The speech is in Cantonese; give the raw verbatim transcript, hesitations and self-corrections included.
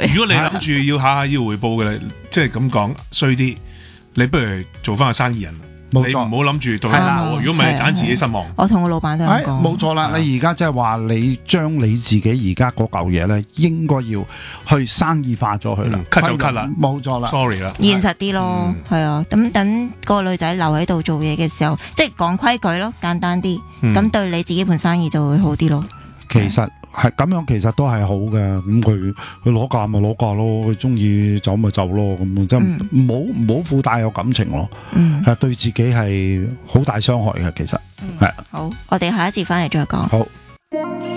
如果你諗住要下下要回報嘅，即係咁講衰啲，你不如做翻個生意人。 冇錯， 你唔好諗住對佢，如果唔係你盞自己失望。 我同個老闆都咁講。 冇錯啦，你而家即係話你將你自己而家嗰嚿嘢咧，應該要去生意化咗佢啦 ，cut 就 cut 啦， 冇錯啦 ，sorry 啦， 現實啲咯，係啊，咁等個女仔留喺度做嘢嘅時候，即係講規矩咯，簡單啲，咁對你自己盤生意就會好啲咯。 其實係咁樣，其實都係好嘅。咁佢佢攞價咪攞價咯，佢中意走咪走咯。咁即係唔好唔好附帶有感情咯。嗯，係對自己係好大傷害嘅。其實係。 好，我哋下一節翻嚟再講。 好。